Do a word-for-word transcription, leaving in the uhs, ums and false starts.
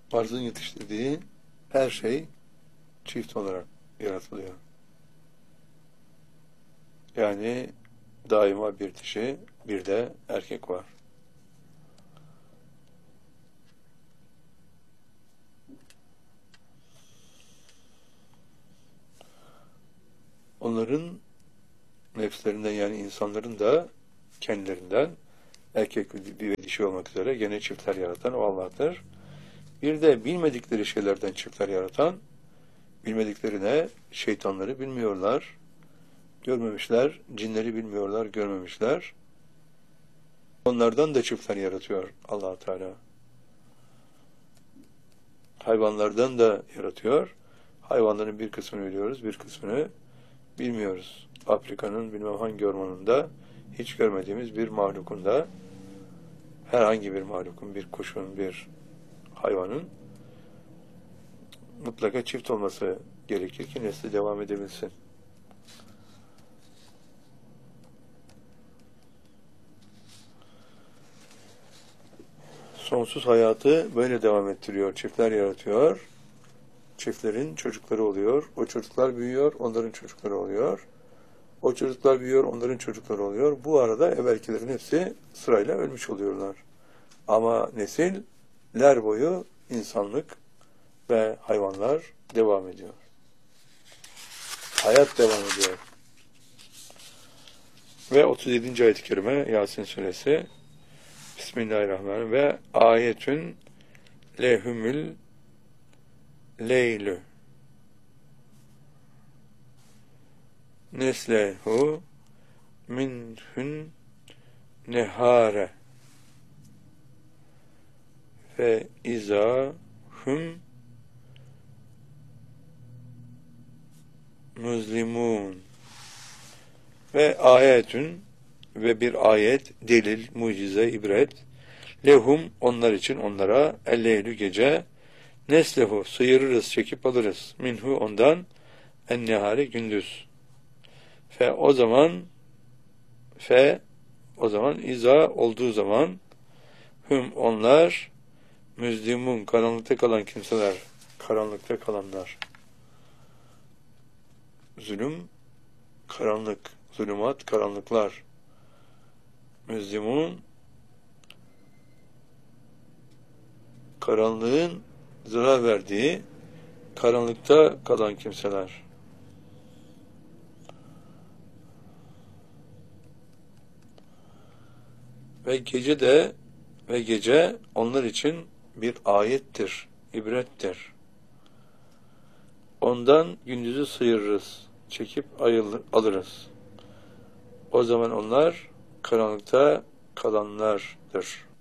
Arzın yetiştirdiği her şey çift olarak yaratılıyor. Yani daima bir dişi, bir de erkek var. Onların nefslerinden, yani insanların da kendilerinden erkek ve dişi olmak üzere gene çiftler yaratan o Allah'tır. Bir de bilmedikleri şeylerden çiftler yaratan, bilmediklerine şeytanları bilmiyorlar, görmemişler, cinleri bilmiyorlar, görmemişler. Onlardan da çiftler yaratıyor Allah Teala. Hayvanlardan da yaratıyor. Hayvanların bir kısmını biliyoruz, bir kısmını bilmiyoruz. Afrika'nın bilmem hangi ormanında hiç görmediğimiz bir mahlukunda, herhangi bir mahlukun, bir kuşun, bir hayvanın mutlaka çift olması gerekir ki nesli devam edebilsin. Sonsuz hayatı böyle devam ettiriyor. Çiftler yaratıyor. Çiftlerin çocukları oluyor. O çocuklar büyüyor, onların çocukları oluyor. O çocuklar büyüyor, onların çocukları oluyor. Bu arada evvelkilerin hepsi sırayla ölmüş oluyorlar. Ama nesiller boyu insanlık ve hayvanlar devam ediyor. Hayat devam ediyor. Ve otuz yedinci ayet-i kerime Yasin suresi. Bismillahirrahmanirrahim. Ve ayetün lehumül leylü neslehu minhün nehare ve izahum müzlimun. Ve ayetün, ve bir ayet, delil, mucize, ibret, lehum, onlar için, onlara, elleylü, gece, neslehu, sıyırırız, çekip alırız, minhu, ondan, ennehari, gündüz. Fe o zaman, fe o zaman, iza olduğu zaman, hüm onlar, müzlimun, karanlıkta kalan kimseler, karanlıkta kalanlar. Zulüm, karanlık, zulümat, karanlıklar. Müzlimun, karanlığın zarar verdiği, karanlıkta kalan kimseler. Ve gece de, ve gece onlar için bir ayettir, ibrettir. Ondan gündüzü sıyırırız, çekip ayılır, alırız. O zaman onlar karanlıkta kalanlardır.